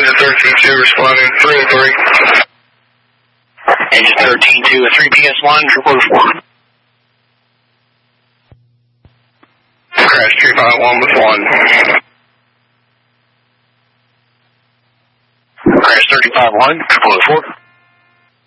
Engine 13-2 responding 303. Engine 13-2 with 3 PS1, 444. Crash 351 with 1. Crash 35-1, 444.